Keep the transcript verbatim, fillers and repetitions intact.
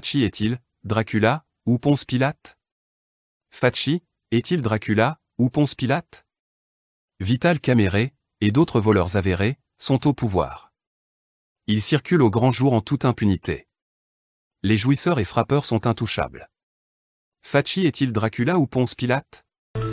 Facci est-il Dracula ou Ponce Pilate? Facci est-il Dracula ou Ponce Pilate? Vital Caméré et d'autres voleurs avérés sont au pouvoir. Ils circulent au grand jour en toute impunité. Les jouisseurs et frappeurs sont intouchables. Facci est-il Dracula ou Ponce Pilate?